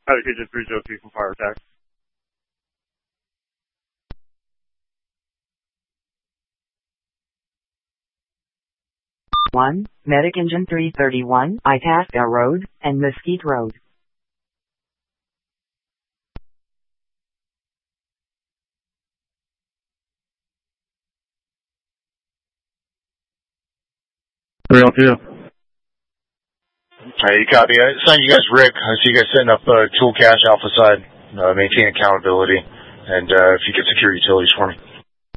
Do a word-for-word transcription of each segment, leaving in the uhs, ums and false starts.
Hi, Agent three oh three from Fire Attack. one, Medic Engine three thirty-one, Itasca Road, and Mesquite Road. three oh two. Hey, you copy. I signed you guys, Rick. I see you guys setting up uh, tool cache alpha side, uh, maintain accountability, and uh, if you get secure utilities for me.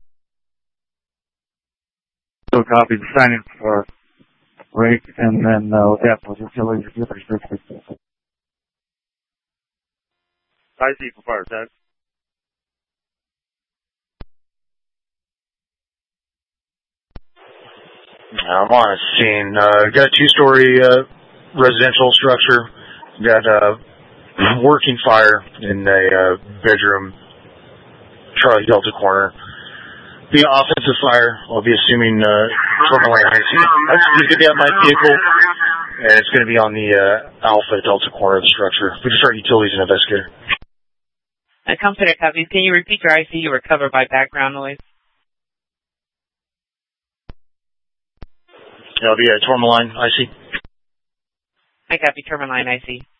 So copy the signing for Rick, and then uh, look at those utilities if you're restricted. I see for Fire Attack. I'm on a scene. Uh, got a two-story uh, residential structure. Got a uh, working fire in a uh, bedroom, Charlie Delta corner. Be an offensive fire. I'll be assuming uh, Tourmaline I C. That's going to be on my vehicle, and it's going to be on the uh, Alpha Delta corner of the structure. We can start utilities and investigator. Uh, Comforter copies. Can you repeat your I C? You were covered by background noise. It'll be a Tourmaline I C. I copy Tourmaline I C.